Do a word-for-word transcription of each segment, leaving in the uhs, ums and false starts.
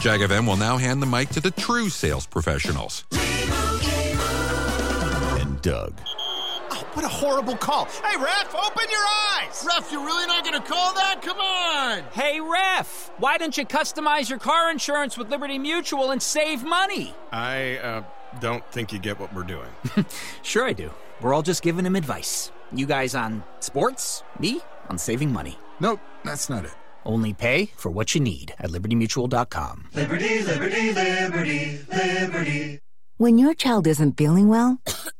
Jag F M will now hand the mic to the true sales professionals. And Doug. Oh, what a horrible call. Hey, Ref, open your eyes. Ref, you're really not going to call that? Come on. Hey, Ref, why don't you customize your car insurance with Liberty Mutual and save money? I uh, don't think you get what we're doing. Sure I do. We're all just giving him advice. You guys on sports, me on saving money. Nope, that's not it. Only pay for what you need at liberty mutual dot com. Liberty, liberty, liberty, liberty. When your child isn't feeling well,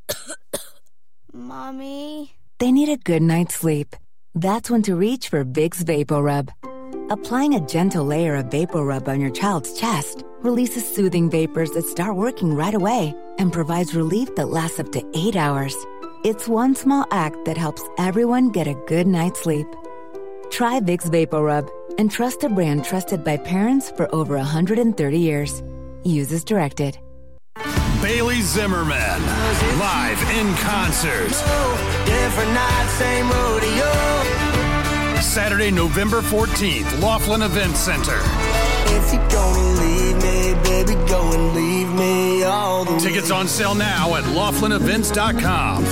Mommy, they need a good night's sleep. That's when to reach for Vicks VapoRub. Applying a gentle layer of VapoRub on your child's chest releases soothing vapors that start working right away and provides relief that lasts up to eight hours. It's one small act that helps everyone get a good night's sleep. Try Vicks VapoRub and trust a brand trusted by parents for over one hundred thirty years. Use as directed. Bailey Zimmerman, live in concert. Different night, same rodeo. Saturday, November fourteenth, Laughlin Event Center. If you're gonna leave me, baby, go and leave me all the way. Tickets on sale now at laughlin events dot com.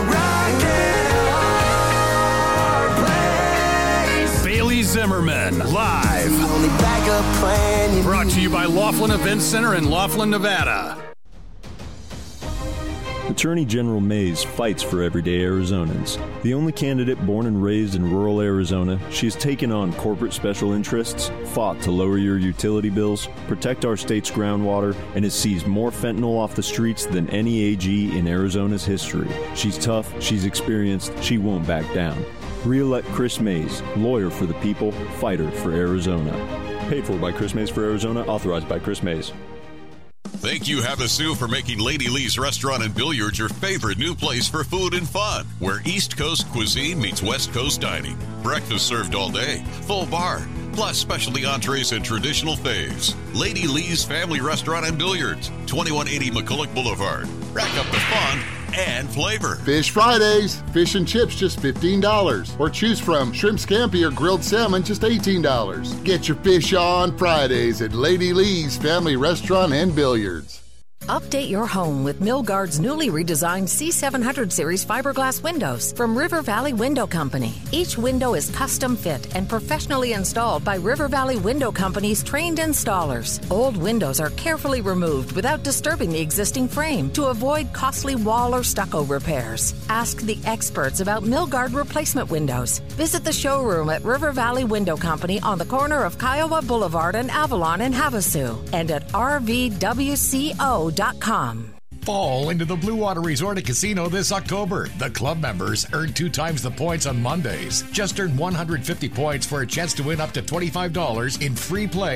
Bailey Zimmerman, live. Brought to you by Laughlin Event Center in Laughlin, Nevada. Attorney General Mays fights for everyday Arizonans. The only candidate born and raised in rural Arizona, she has taken on corporate special interests, fought to lower your utility bills, protect our state's groundwater, and has seized more fentanyl off the streets than any A G in Arizona's history. She's tough, she's experienced, she won't back down. Re-elect Chris Mays, lawyer for the people, fighter for Arizona. Paid for by Chris Mays for Arizona, authorized by Chris Mays. Thank you, Havasu, for making Lady Lee's Restaurant and Billiards your favorite new place for food and fun, where East Coast cuisine meets West Coast dining. Breakfast served all day, full bar, plus specialty entrees and traditional faves. Lady Lee's Family Restaurant and Billiards, twenty-one eighty McCulloch Boulevard. Rack up the fun and flavor. Fish Fridays. Fish and chips, just fifteen dollars. Or choose from shrimp scampi or grilled salmon, just eighteen dollars. Get your fish on Fridays at Lady Lee's Family Restaurant and Billiards. Update your home with Milgard's newly redesigned C seven hundred series fiberglass windows from River Valley Window Company. Each window is custom fit and professionally installed by River Valley Window Company's trained installers. Old windows are carefully removed without disturbing the existing frame to avoid costly wall or stucco repairs. Ask the experts about Milgard replacement windows. Visit the showroom at River Valley Window Company on the corner of Kiowa Boulevard and Avalon in Havasu and at R V W C O dot com. Fall into the Blue Water Resort and Casino this October. The club members earn two times the points on Mondays. Just earn one hundred fifty points for a chance to win up to twenty-five dollars in free play